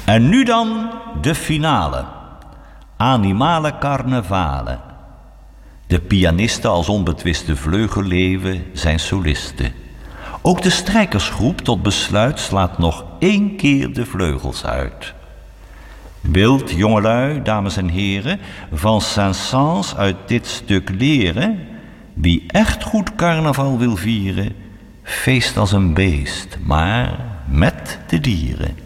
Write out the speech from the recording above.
En nu dan de finale. Animale carnevalen. De pianisten als onbetwiste vleugelleeuwen zijn solisten. Ook de strijkersgroep tot besluit slaat nog 1 keer de vleugels uit. Wilt, jongelui, dames en heren, van Saint-Saëns uit dit stuk leren? Wie echt goed carnaval wil vieren, feest als een beest, maar met de dieren.